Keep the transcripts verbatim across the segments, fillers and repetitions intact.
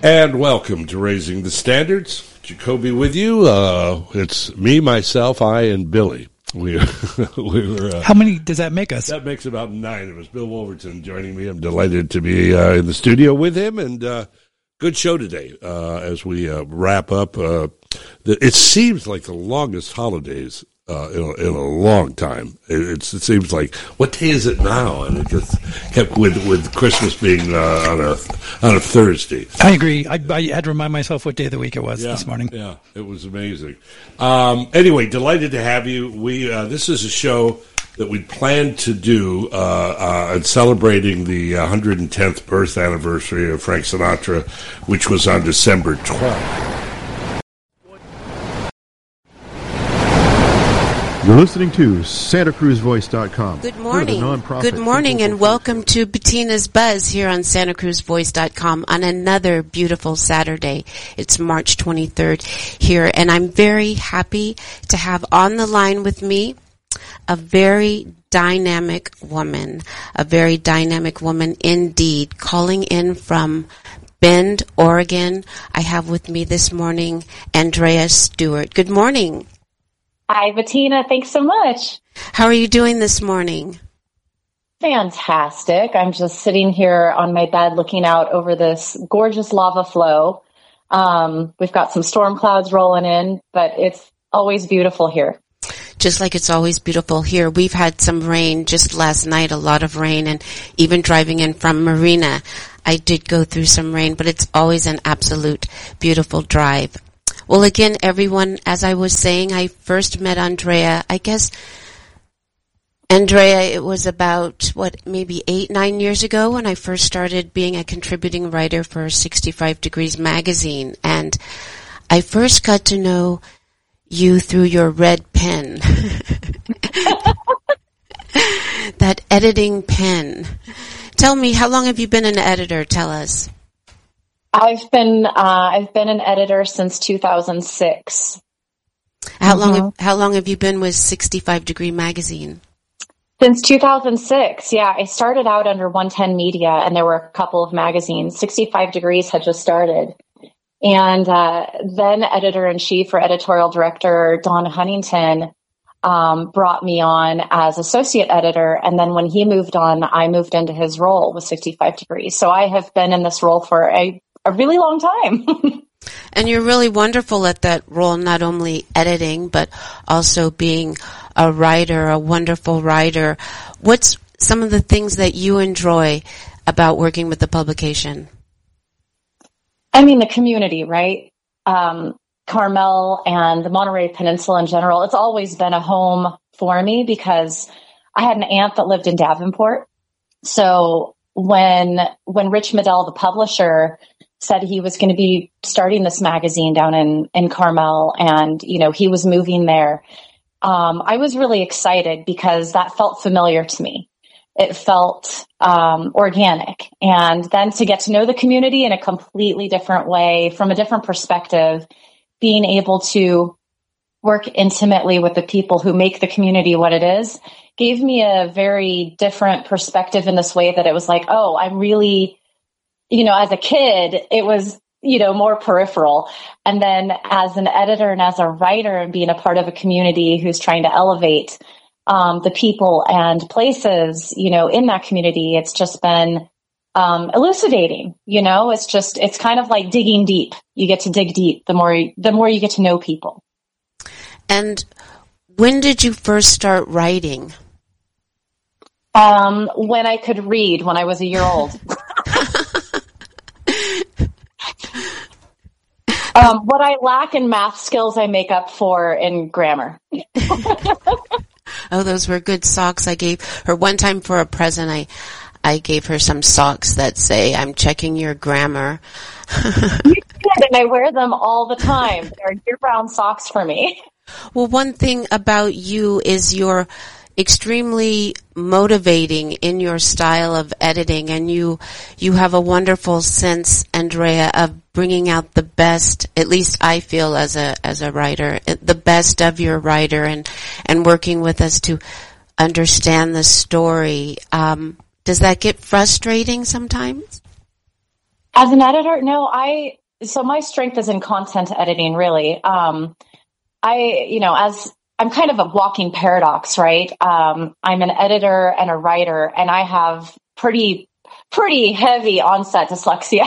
And welcome to Raising the Standards. Jacoby with you. Uh, it's me, myself, I, and Billy. We, we were. Uh, How many does that make us? That makes about nine of us. Bill Wolverton joining me. I'm delighted to be uh, in the studio with him, and uh, good show today uh, as we uh, wrap up. Uh, the, it seems like the longest holidays uh, in, a, in a long time. It, it's, it seems like, what day is it now? And it just kept with with Christmas being uh, on a on a Thursday. I agree. I, I had to remind myself what day of the week it was yeah, this morning. Yeah, it was amazing. Um, anyway, delighted to have you. We uh, this is a show that we planned to do uh, uh, and celebrating the one hundred tenth birth anniversary of Frank Sinatra, which was on December twelfth. You're listening to Santa Cruz Voice dot com. Good morning. Good morning and welcome to Bettina's Buzz here on Santa Cruz Voice dot com on another beautiful Saturday. It's March twenty-third here, and I'm very happy to have on the line with me a very dynamic woman, a very dynamic woman indeed, calling in from Bend, Oregon. I have with me this morning Andrea Stewart. Good morning. Hi, Bettina. Thanks so much. How are you doing this morning? Fantastic. I'm just sitting here on my bed looking out over this gorgeous lava flow. Um, we've got some storm clouds rolling in, but it's always beautiful here. Just like it's always beautiful here. We've had some rain just last night, a lot of rain, and even driving in from Marina, I did go through some rain, but it's always an absolute beautiful drive. Well, again, everyone, as I was saying, I first met Andrea, I guess, Andrea, it was about, what, maybe eight, nine years ago when I first started being a contributing writer for sixty-five Degrees magazine. And I first got to know you through your red pen. That editing pen. Tell me, how long have you been an editor? Tell us. I've been uh, I've been an editor since two thousand six. How long? Have, how long have you been with sixty-five Degree magazine? Since two thousand six. Yeah, I started out under one ten Media, and there were a couple of magazines. sixty-five Degrees had just started, and uh, then editor in chief or editorial director Don Huntington um, brought me on as associate editor, and then when he moved on, I moved into his role with sixty-five Degrees. So I have been in this role for a a really long time. And you're really wonderful at that role, not only editing, but also being a writer, a wonderful writer. What's some of the things that you enjoy about working with the publication? I mean, the community, right? Um, Carmel and the Monterey Peninsula in general, it's always been a home for me because I had an aunt that lived in Davenport. So when, when Rich Medell, the publisher, said he was going to be starting this magazine down in, in Carmel and, you know, he was moving there. Um, I was really excited because that felt familiar to me. It felt, um, organic. And then to get to know the community in a completely different way, from a different perspective, being able to work intimately with the people who make the community what it is, gave me a very different perspective in this way that it was like, oh, I'm really, you know, as a kid, it was, you know, more peripheral. And then as an editor and as a writer and being a part of a community who's trying to elevate um, the people and places, you know, in that community, it's just been um, elucidating, you know, it's just, it's kind of like digging deep. You get to dig deep the more, the more you get to know people. And when did you first start writing? Um, when I could read, when I was a year old. Um, what I lack in math skills, I make up for in grammar. Oh, those were good socks I gave her one time for a present. I, I gave her some socks that say, "I'm checking your grammar." You did, and I wear them all the time. They're year-round socks for me. Well, one thing about you is you're extremely motivating in your style of editing, and you you have a wonderful sense, Andrea, of bringing out the best, at least I feel as a as a writer, the best of your writer, and and working with us to understand the story. Um, does that get frustrating sometimes? As an editor, no, I, so my strength is in content editing, really. Um, I, you know, as I'm kind of a walking paradox, right? Um, I'm an editor and a writer, and I have pretty, pretty heavy onset dyslexia.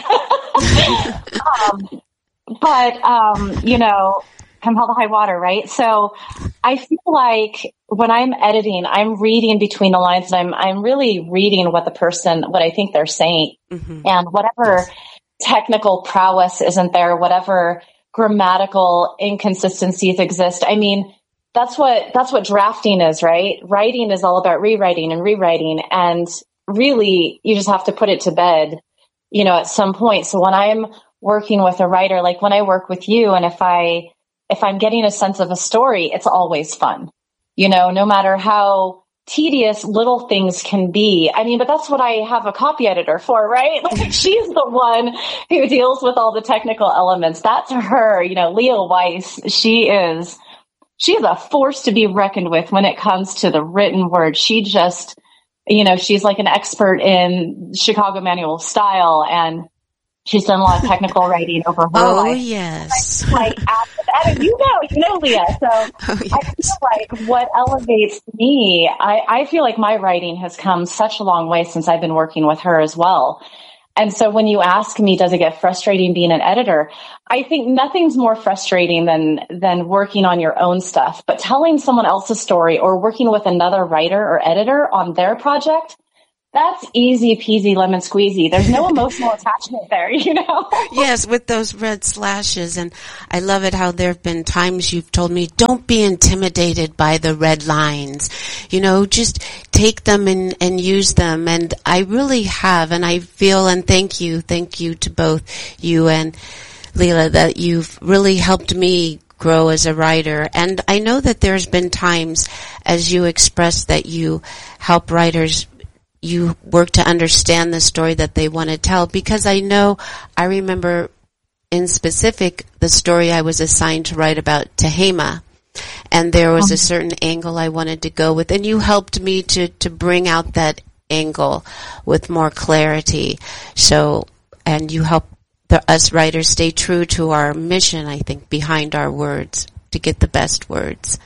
um, but, um, you know, come hell to high water, right? So I feel like when I'm editing, I'm reading between the lines, and I'm, I'm really reading what the person, what I think they're saying. Mm-hmm. And whatever yes. technical prowess isn't there, whatever grammatical inconsistencies exist. I mean, that's what, that's what drafting is, right? Writing is all about rewriting and rewriting. And really, you just have to put it to bed, you know, at some point. So when I'm working with a writer, like when I work with you, and if I, if I'm getting a sense of a story, it's always fun, you know, no matter how tedious little things can be. I mean, but that's what I have a copy editor for, right? Like, she's the one who deals with all the technical elements. That's her, you know, Leah Weiss. She is, she is a force to be reckoned with when it comes to the written word. She just, you know, she's like an expert in Chicago Manual style, and she's done a lot of technical writing over her oh, life. Oh, yes. Like, and you know, you know, Leah. So oh, yes. I feel like what elevates me, I, I feel like my writing has come such a long way since I've been working with her as well. And so when you ask me, does it get frustrating being an editor? I think nothing's more frustrating than, than working on your own stuff, but telling someone else's story or working with another writer or editor on their project, that's easy peasy lemon squeezy. There's no emotional attachment there, you know? Yes, with those red slashes. And I love it how there have been times you've told me, don't be intimidated by the red lines. You know, just take them and, and use them. And I really have. And I feel, and thank you, thank you to both you and Leela, that you've really helped me grow as a writer. And I know that there's been times, as you expressed, that you help writers, you work to understand the story that they want to tell, because I know, I remember in specific the story I was assigned to write about Tehama, and there was a certain angle I wanted to go with, and you helped me to, to bring out that angle with more clarity. So, and you help the, us writers stay true to our mission, I think, behind our words, to get the best words.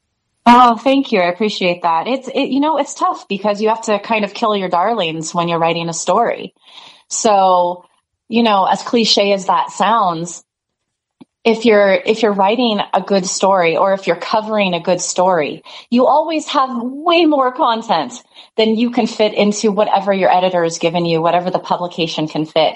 Oh, thank you. I appreciate that. It's, it, you know, it's tough because you have to kind of kill your darlings when you're writing a story. So, you know, as cliche as that sounds, if you're, if you're writing a good story, or if you're covering a good story, you always have way more content than you can fit into whatever your editor has given you, whatever the publication can fit.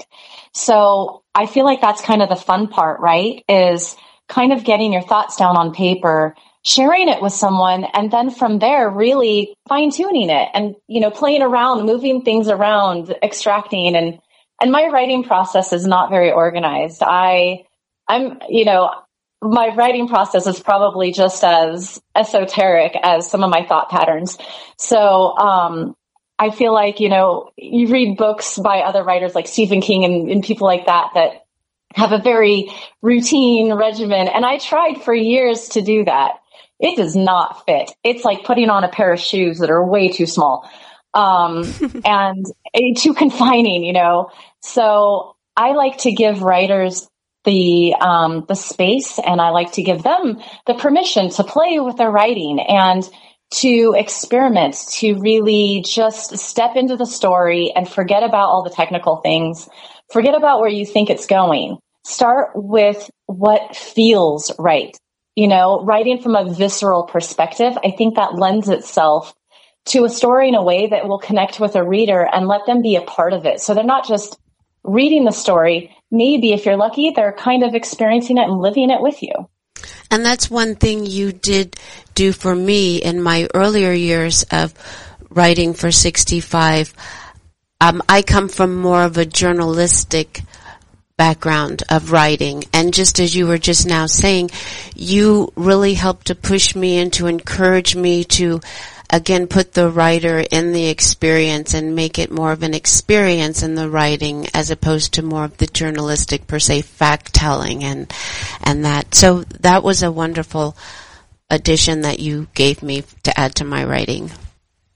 So I feel like that's kind of the fun part, right? Is kind of getting your thoughts down on paper, sharing it with someone, and then from there really fine tuning it and, you know, playing around, moving things around, extracting. And, and my writing process is not very organized. I, I'm, you know, my writing process is probably just as esoteric as some of my thought patterns. So, um, I feel like, you know, you read books by other writers like Stephen King and, and people like that, that have a very routine regimen. And I tried for years to do that. It does not fit. It's like putting on a pair of shoes that are way too small, um, and too confining, you know? So I like to give writers the, um, the space, and I like to give them the permission to play with their writing and to experiment, to really just step into the story and forget about all the technical things. Forget about where you think it's going. Start with what feels right. You know, writing from a visceral perspective, I think that lends itself to a story in a way that will connect with a reader and let them be a part of it. So they're not just reading the story. Maybe if you're lucky, they're kind of experiencing it and living it with you. And that's one thing you did do for me in my earlier years of writing for sixty-five. Um, I come from more of a journalistic background of writing, and just as you were just now saying, you really helped to push me and to encourage me to again put the writer in the experience and make it more of an experience in the writing as opposed to more of the journalistic per se fact telling and and that. So that was a wonderful addition that you gave me to add to my writing.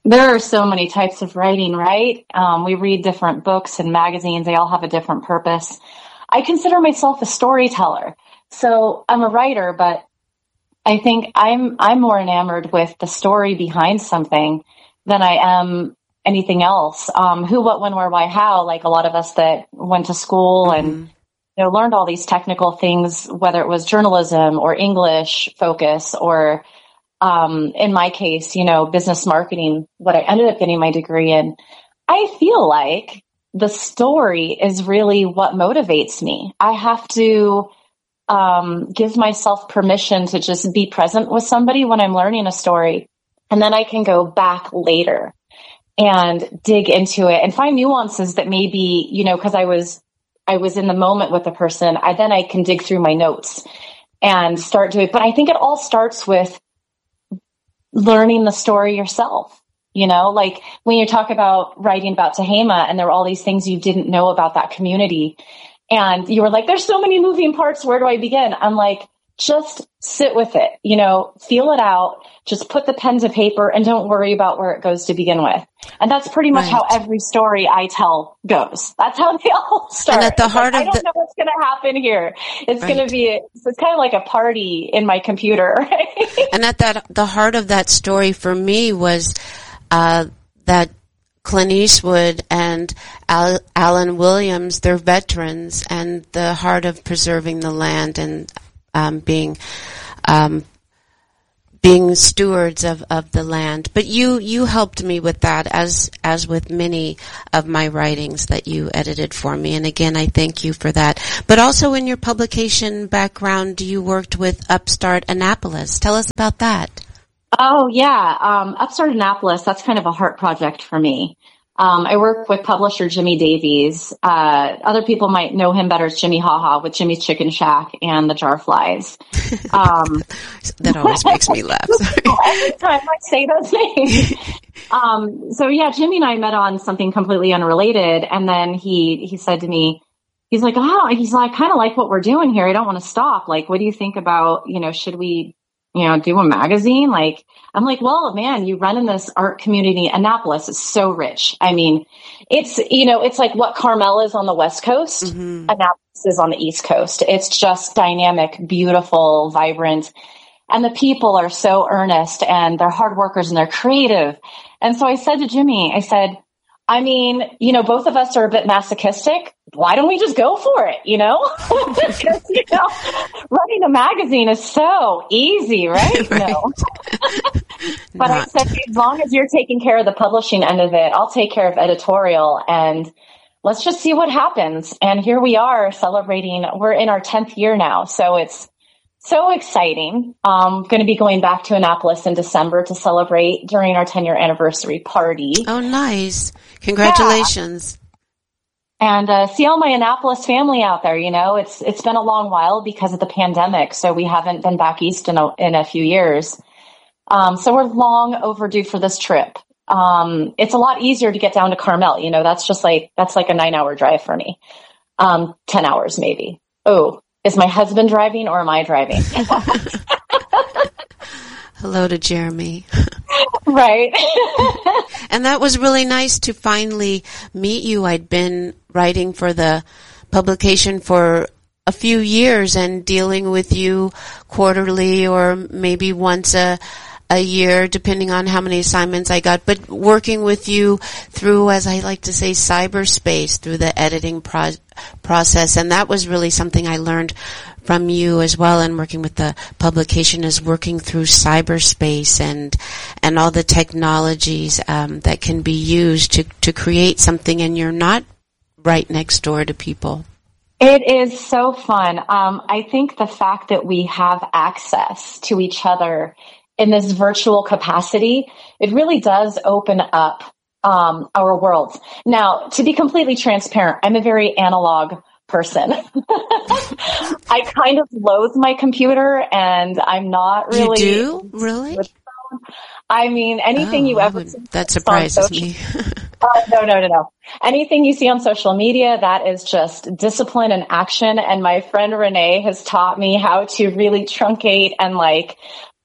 There are so many types of writing, right? Um, we read different books and magazines. They all have a different purpose. I consider myself a storyteller. So I'm a writer, but I think I'm, I'm more enamored with the story behind something than I am anything else. Um, who, what, when, where, why, how, like a lot of us that went to school mm-hmm. and, you know, learned all these technical things, whether it was journalism or English focus or, um, in my case, you know, business marketing, what I ended up getting my degree in. I feel like the story is really what motivates me. I have to, um, give myself permission to just be present with somebody when I'm learning a story. And then I can go back later and dig into it and find nuances that maybe, you know, cause I was, I was in the moment with the person. I, then I can dig through my notes and start doing, but I think it all starts with learning the story yourself. You know, like when you talk about writing about Tehama and there were all these things you didn't know about that community and you were like, there's so many moving parts. Where do I begin? I'm like, just sit with it, you know, feel it out, just put the pen to paper and don't worry about where it goes to begin with. And that's pretty much right. how every story I tell goes. That's how they all start. And at the heart like, of I don't the- know what's going to happen here. It's right. going to be, it's kind of like a party in my computer. Right? And at that, the heart of that story for me was, uh, that Clint Eastwood and Al- Alan Williams, they're veterans, and the heart of preserving the land and um, being um, being stewards of, of the land. But you you helped me with that, as as with many of my writings that you edited for me. And again, I thank you for that. But also in your publication background, you worked with Upstart Annapolis. Tell us about that. Oh, yeah. Um, Upstart Annapolis, that's kind of a heart project for me. Um, I work with publisher Jimmy Davies. Uh, other people might know him better as Jimmy Haha with Jimmy's Chicken Shack and the Jarflies. Um, that always makes me laugh. Sorry. Every time I say those names. um, so yeah, Jimmy and I met on something completely unrelated. And then he, he said to me, he's like, oh, he's like, I kind of like what we're doing here. I don't want to stop. Like, what do you think about, you know, should we, you know, do a magazine? Like, I'm like, well, man, you run in this art community. Annapolis is so rich. I mean, it's, you know, it's like what Carmel is on the West Coast. Mm-hmm. Annapolis is on the East Coast. It's just dynamic, beautiful, vibrant. And the people are so earnest and they're hard workers and they're creative. And so I said to Jimmy, I said, I mean, you know, both of us are a bit masochistic. Why don't we just go for it? You know, because, you know, running a magazine is so easy, right? right. No. But Not. I said, as long as you're taking care of the publishing end of it, I'll take care of editorial and let's just see what happens. And here we are celebrating. We're in our tenth year now. So it's so exciting. Um, going to be going back to Annapolis in December to celebrate during our ten year anniversary party. Oh, nice. Congratulations. Yeah. And, uh, see all my Annapolis family out there. You know, it's, it's been a long while because of the pandemic. So we haven't been back east in a, in a few years. Um, so we're long overdue for this trip. Um, it's a lot easier to get down to Carmel. You know, that's just like, that's like a nine hour drive for me. Um, ten hours maybe. Oh, is my husband driving or am I driving? Hello to Jeremy. Right. And that was really nice to finally meet you. I'd been writing for the publication for a few years and dealing with you quarterly or maybe once a a year, depending on how many assignments I got, but working with you through, as I like to say, cyberspace, through the editing pro- process. And that was really something I learned from you as well, and working with the publication, is working through cyberspace and and all the technologies um, that can be used to, to create something, and you're not right next door to people. It is so fun. Um, I think the fact that we have access to each other in this virtual capacity, it really does open up um, our worlds. Now, to be completely transparent, I'm a very analog person. I kind of loathe my computer, and I'm not really. You do? Really? I mean, anything oh, you ever would, see that surprises social, me. uh, no, no, no, no. Anything you see on social media, that is just discipline and action. And my friend Renee has taught me how to really truncate and like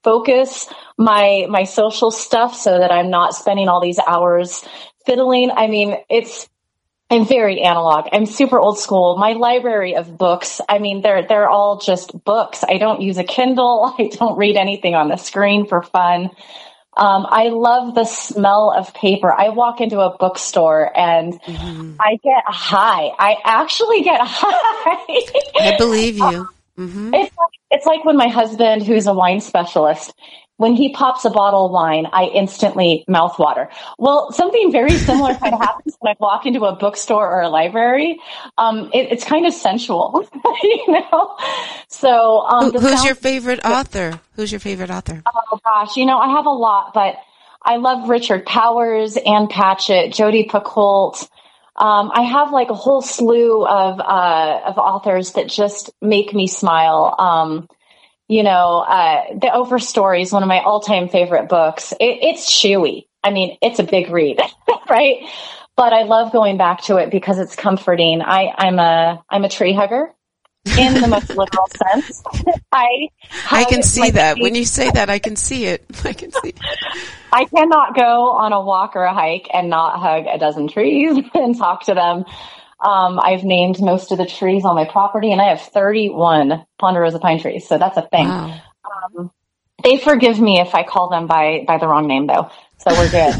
focus my my social stuff so that I'm not spending all these hours fiddling. I mean, it's I'm very analog. I'm super old school. My library of books, I mean, they're they're all just books. I don't use a Kindle. I don't read anything on the screen for fun. Um, I love the smell of paper. I walk into a bookstore and mm-hmm. I get high. I actually get high. I believe you. Mm-hmm. It's like, it's like when my husband, who's a wine specialist, when he pops a bottle of wine, I instantly mouthwater. Well, something very similar kind of happens when I walk into a bookstore or a library. Um, it, it's kind of sensual, you know? So, um, Who, who's your favorite author? Who's your favorite author? Oh gosh, you know, I have a lot, but I love Richard Powers, Ann Patchett, Jodi Picoult. Um, I have like a whole slew of, uh, of authors that just make me smile. Um, You know, uh, The Oprah Story is one of my all-time favorite books. It, it's chewy. I mean, it's a big read, right? But I love going back to it because it's comforting. I, I'm a, I'm a tree hugger in the most literal sense. I, I can see that. When you say that, I can see it. I can see it. I cannot go on a walk or a hike and not hug a dozen trees and talk to them. Um, I've named most of the trees on my property, and I have thirty-one ponderosa pine trees, so that's a thing. Wow. Um, they forgive me if I call them by, by the wrong name, though, so we're good.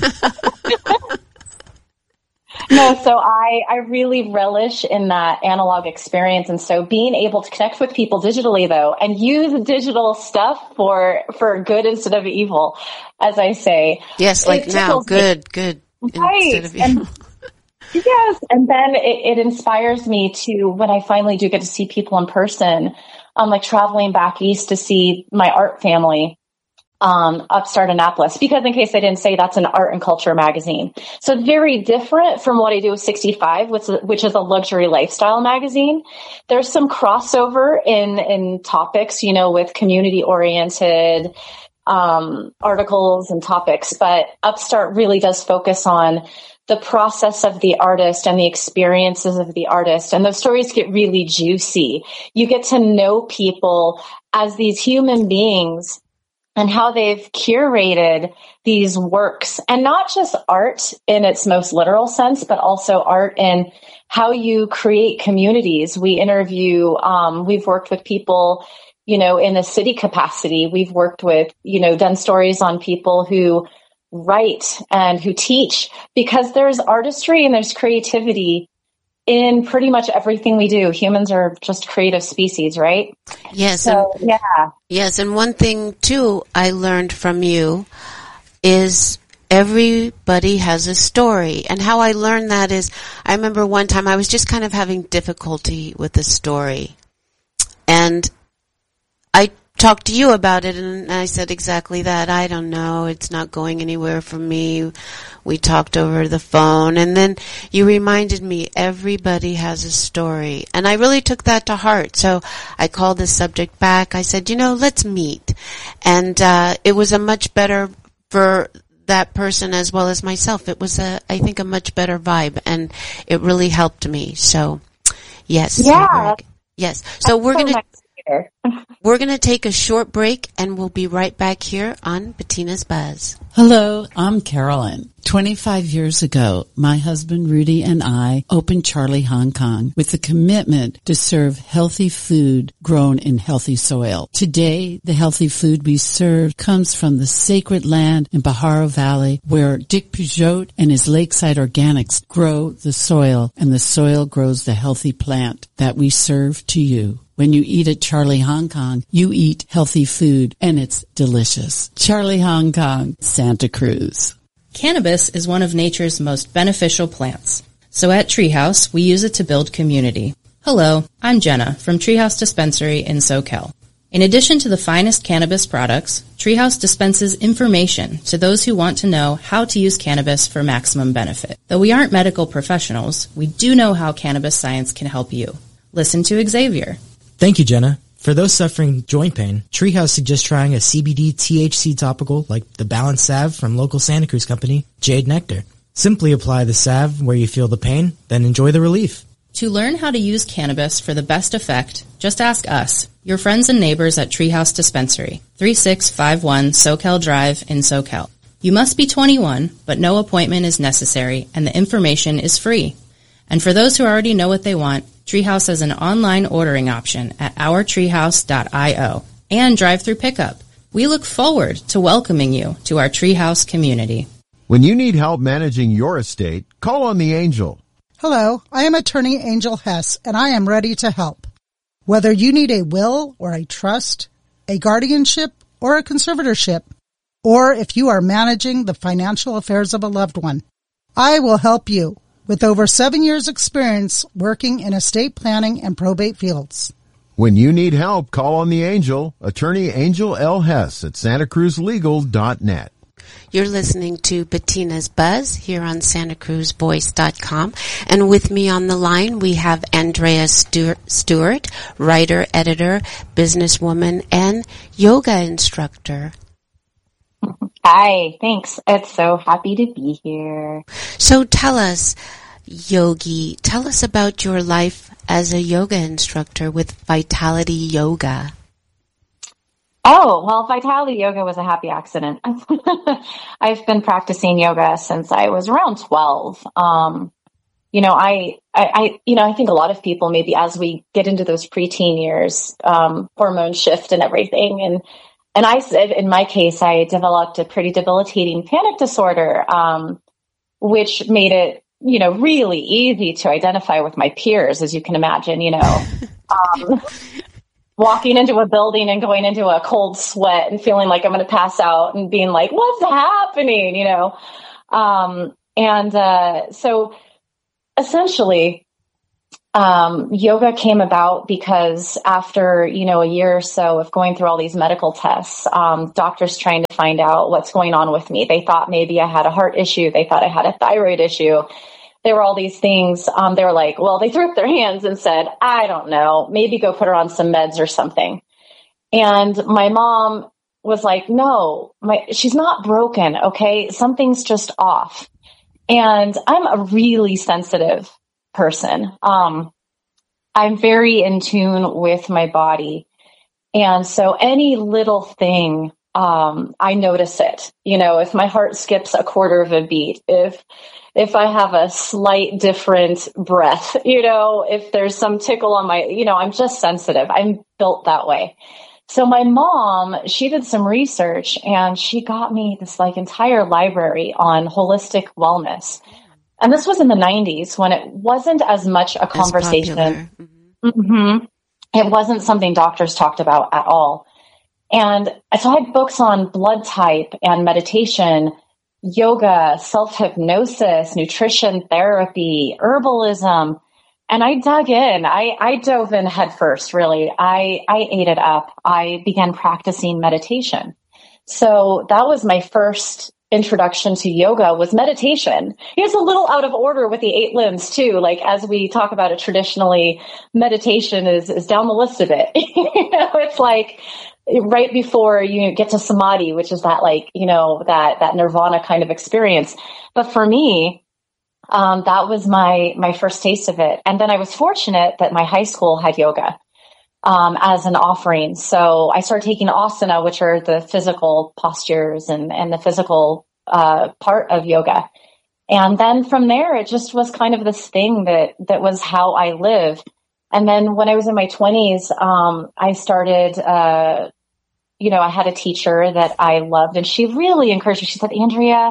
No, so I, I really relish in that analog experience, and so being able to connect with people digitally, though, and use digital stuff for for good instead of evil, as I say. Yes, like now, good, me. good right. instead of evil. And, yes, and then it, it inspires me to, when I finally do get to see people in person, um, like traveling back east to see my art family, um, Upstart Annapolis, because in case I didn't say, that's an art and culture magazine. So very different from what I do with sixty-five, which, which is a luxury lifestyle magazine. There's some crossover in, in topics, you know, with community oriented, um, articles and topics, but Upstart really does focus on the process of the artist and the experiences of the artist. And those stories get really juicy. You get to know people as these human beings and how they've curated these works, and not just art in its most literal sense, but also art in how you create communities. We interview, um, we've worked with people, you know, in a city capacity. We've worked with, you know, done stories on people who write and who teach, because there's artistry and there's creativity in pretty much everything we do. Humans are just creative species, right? Yes. So, and, yeah. Yes. And one thing too I learned from you is everybody has a story. And how I learned that is, I remember one time I was just kind of having difficulty with a story. And I talked to you about it, and I said exactly that. I don't know. It's not going anywhere for me. We talked over the phone, and then you reminded me everybody has a story. And I really took that to heart. So I called the subject back. I said, you know, let's meet. And uh it was a much better for that person as well as myself. It was a, I think, a much better vibe, and it really helped me. So yes. Yeah. Yes. So we're going to We're going to take a short break, and we'll be right back here on Bettina's Buzz. Hello, I'm Carolyn. twenty-five years ago, my husband Rudy and I opened Charlie Hong Kong with the commitment to serve healthy food grown in healthy soil. Today, the healthy food we serve comes from the sacred land in Pajaro Valley, where Dick Peugeot and his Lakeside Organics grow the soil, and the soil grows the healthy plant that we serve to you. When you eat at Charlie Hong Kong, you eat healthy food, and it's delicious. Charlie Hong Kong, Santa Cruz. Cannabis is one of nature's most beneficial plants. So at Treehouse, we use it to build community. Hello, I'm Jenna from Treehouse Dispensary in SoCal. In addition to the finest cannabis products, Treehouse dispenses information to those who want to know how to use cannabis for maximum benefit. Though we aren't medical professionals, we do know how cannabis science can help you. Listen to Xavier. Thank you, Jenna. For those suffering joint pain, Treehouse suggests trying a C B D T H C topical like the Balance Salve from local Santa Cruz company, Jade Nectar. Simply apply the salve where you feel the pain, then enjoy the relief. To learn how to use cannabis for the best effect, just ask us, Your friends and neighbors at Treehouse Dispensary, thirty-six fifty-one Soquel Drive in Soquel. You must be twenty-one, but no appointment is necessary, and the information is free. And for those who already know what they want, Treehouse has an online ordering option at our treehouse dot io and drive-through pickup. We look forward to welcoming you to our Treehouse community. When you need help managing your estate, call on the Angel. Hello, I am attorney Angel Hess, and I am ready to help. Whether you need a will or a trust, a guardianship or a conservatorship, or if you are managing the financial affairs of a loved one, I will help you with over seven years experience working in estate planning and probate fields. When you need help, call on the Angel, attorney Angel L. Hess at santa cruz legal dot net. You're listening to Bettina's Buzz here on santa cruz voice dot com. And with me on the line, we have Andrea Stewart, writer, editor, businesswoman, and yoga instructor. Hi, thanks. It's so happy to be here. So tell us, Yogi, tell us about your life as a yoga instructor with Vitality Yoga. Oh, well, Vitality Yoga was a happy accident. I've been practicing yoga since I was around twelve. Um, you know, I, I, I, you know, I think a lot of people, maybe as we get into those preteen years, um, hormones shift and everything. And, and I said, in my case, I developed a pretty debilitating panic disorder, um, which made it, you know, really easy to identify with my peers, as you can imagine, you know, um, walking into a building and going into a cold sweat and feeling like I'm going to pass out and being like, what's happening? You know? Um, and, uh, so essentially, um, yoga came about because after, you know, a year or so of going through all these medical tests, um, doctors trying to find out what's going on with me. They thought maybe I had a heart issue. They thought I had a thyroid issue. There were all these things. Um, they were like, well, they threw up their hands and said, I don't know, maybe go put her on some meds or something. And my mom was like, no, my, she's not broken. Okay. Something's just off. And I'm a really sensitive person. Um, I'm very in tune with my body. And so any little thing, um, I notice it, you know, if my heart skips a quarter of a beat, if, if I have a slight different breath, you know, if there's some tickle on my, you know, I'm just sensitive. I'm built that way. So my mom, she did some research and she got me this like entire library on holistic wellness. And this was in the nineties when it wasn't as much a conversation. Mm-hmm. Mm-hmm. It wasn't something doctors talked about at all. And so I had books on blood type and meditation, yoga, self-hypnosis, nutrition therapy, herbalism. And I dug in. I, I dove in head first, really. I, I ate it up. I began practicing meditation. So that was my first introduction to yoga, was meditation. It's a little out of order with the eight limbs too. Like as we talk about it traditionally, meditation is, is down the list of it. You know, it's like right before you get to samadhi, which is that like, you know, that, that nirvana kind of experience. But for me, um, that was my, my first taste of it. And then I was fortunate that my high school had yoga, um, as an offering. So I started taking asana, which are the physical postures and, and the physical, uh, part of yoga. And then from there, it just was kind of this thing that, that was how I lived. And then when I was in my twenties, um, I started, uh, you know, I had a teacher that I loved and she really encouraged me. She said, Andrea,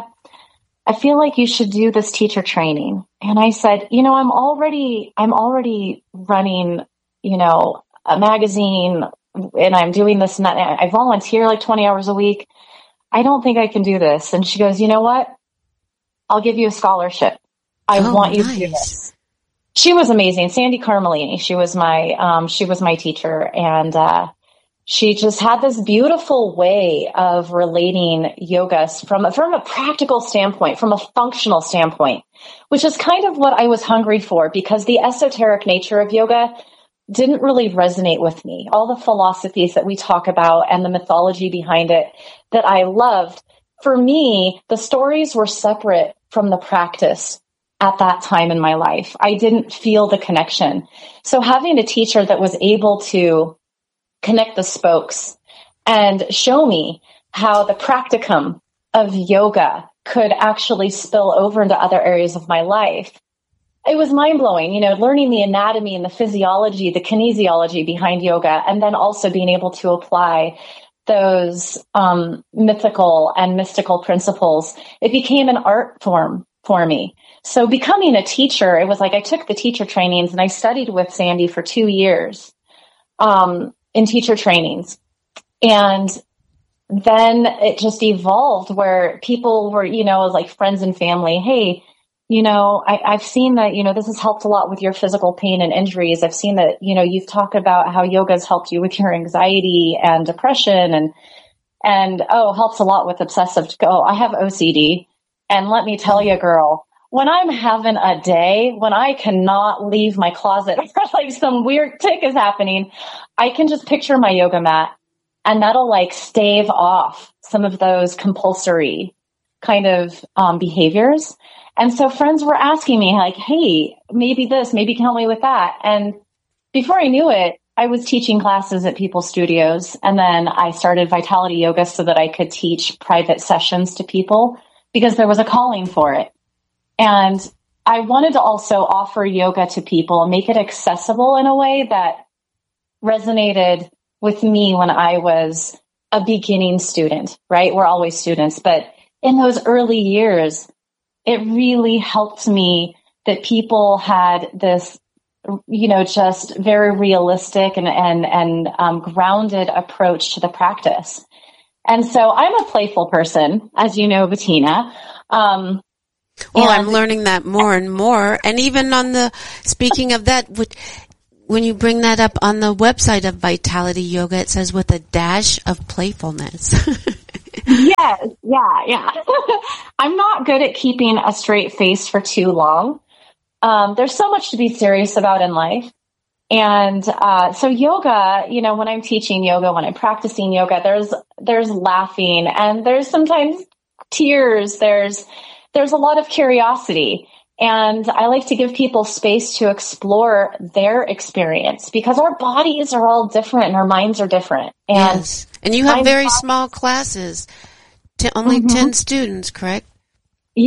I feel like you should do this teacher training. And I said, you know, I'm already, I'm already running, you know, a magazine and I'm doing this and that. I volunteer like twenty hours a week. I don't think I can do this. And she goes, you know what? I'll give you a scholarship. I oh, want you nice. to do this. She was amazing. Sandy Carmelini. She was my, um, she was my teacher. And, uh, she just had this beautiful way of relating yoga from, from a practical standpoint, from a functional standpoint, which is kind of what I was hungry for because the esoteric nature of yoga didn't really resonate with me. All the philosophies that we talk about and the mythology behind it that I loved, for me, the stories were separate from the practice at that time in my life. I didn't feel the connection. So having a teacher that was able to connect the spokes and show me how the practicum of yoga could actually spill over into other areas of my life. It was mind-blowing, you know, learning the anatomy and the physiology, the kinesiology behind yoga, and then also being able to apply those um, mythical and mystical principles. It became an art form for me. So becoming a teacher, it was like I took the teacher trainings and I studied with Sandy for two years um, in teacher trainings. And then it just evolved where people were, you know, like friends and family, hey, you know, I, I've seen that, you know, this has helped a lot with your physical pain and injuries. I've seen that, you know, you've talked about how yoga has helped you with your anxiety and depression and, and, oh, helps a lot with obsessive. Oh, I have O C D. And let me tell you, girl, when I'm having a day, when I cannot leave my closet, like some weird tick is happening, I can just picture my yoga mat and that'll like stave off some of those compulsory kind of um, behaviors. And so friends were asking me like, hey, maybe this, maybe you can help me with that. And before I knew it, I was teaching classes at people's studios. And then I started Vitality Yoga so that I could teach private sessions to people because there was a calling for it. And I wanted to also offer yoga to people and make it accessible in a way that resonated with me when I was a beginning student, right? We're always students, but in those early years, it really helped me that people had this, you know, just very realistic and, and, and um, grounded approach to the practice. And so I'm a playful person, as you know, Bettina. Um, well, I'm learning that more and more. And even on the, speaking of that, when you bring that up on the website of Vitality Yoga, it says with a dash of playfulness. Yes, yeah, yeah. I'm not good at keeping a straight face for too long. Um, there's so much to be serious about in life. And uh, so yoga, you know, when I'm teaching yoga, when I'm practicing yoga, there's there's laughing and there's sometimes tears. There's there's a lot of curiosity. And I like to give people space to explore their experience because our bodies are all different and our minds are different. And yes. And you have very small classes, t- only mm-hmm. ten students, correct?